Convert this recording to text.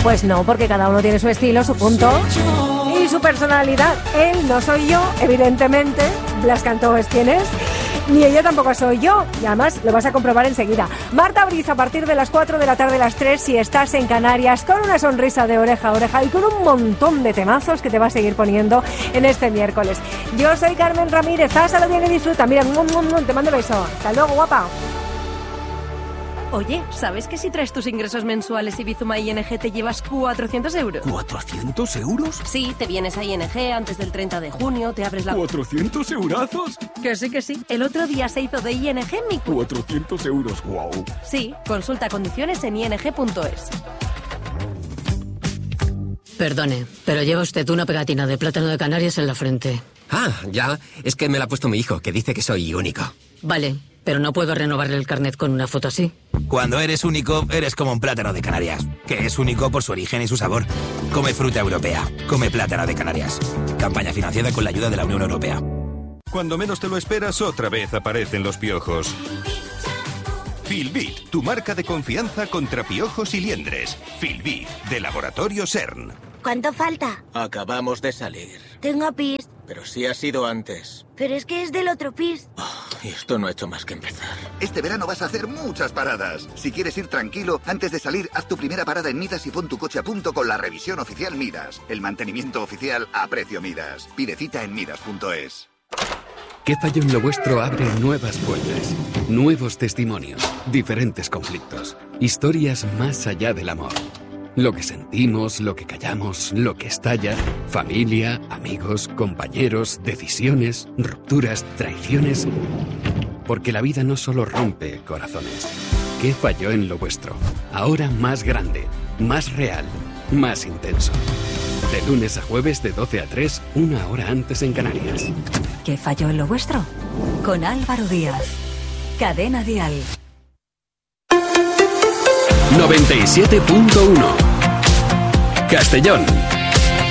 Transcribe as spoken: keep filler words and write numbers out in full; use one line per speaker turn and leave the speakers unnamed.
Pues no, porque cada uno tiene su estilo, su punto y su personalidad. Él no soy yo, evidentemente. Blas Cantó es quien es. Ni ella tampoco soy yo. Y además lo vas a comprobar enseguida. Marta Briz a partir de las cuatro de la tarde, las tres, si estás en Canarias, con una sonrisa de oreja a oreja y con un montón de temazos que te va a seguir poniendo en este miércoles. Yo soy Carmen Ramírez. Pásalo bien y disfruta. Mira, te mando beso. Hasta luego, guapa.
Oye, ¿sabes que si traes tus ingresos mensuales y Bizuma I N G te llevas cuatrocientos euros?
¿cuatrocientos euros?
Sí, te vienes a I N G antes del treinta de junio, te abres la...
¿cuatrocientos eurazos?
Que sí, que sí. El otro día se hizo de I N G mi...
cuatrocientos euros, guau. Wow.
Sí, consulta condiciones en i n g punto es.
Perdone, pero lleva usted una pegatina de plátano de Canarias en la frente.
Ah, ya. Es que me la ha puesto mi hijo, que dice que soy único.
Vale, pero no puedo renovarle el carnet con una foto así.
Cuando eres único, eres como un plátano de Canarias, que es único por su origen y su sabor. Come fruta europea. Come plátano de Canarias. Campaña financiada con la ayuda de la Unión Europea.
Cuando menos te lo esperas, otra vez aparecen los piojos. Filbit, tu marca de confianza contra piojos y liendres. Filbit, de Laboratorio CERN.
¿Cuánto falta?
Acabamos de salir.
Tengo pis.
Pero sí ha sido antes.
Pero es que es del otro pis.
Oh, y esto no ha hecho más que empezar.
Este verano vas a hacer muchas paradas. Si quieres ir tranquilo, antes de salir, haz tu primera parada en Midas y pon tu coche a punto con la revisión oficial Midas. El mantenimiento oficial a precio Midas. Pide cita en midas punto es.
¿Qué falló en lo vuestro? Abre nuevas puertas, nuevos testimonios, diferentes conflictos, historias más allá del amor. Lo que sentimos, lo que callamos, lo que estalla, familia, amigos, compañeros, decisiones, rupturas, traiciones. Porque la vida no solo rompe corazones. ¿Qué falló en lo vuestro? Ahora más grande, más real, más intenso. De lunes a jueves de doce a tres, una hora antes en Canarias.
¿Qué falló en lo vuestro? Con Álvaro Díaz. Cadena Dial.
noventa y siete punto uno Castellón.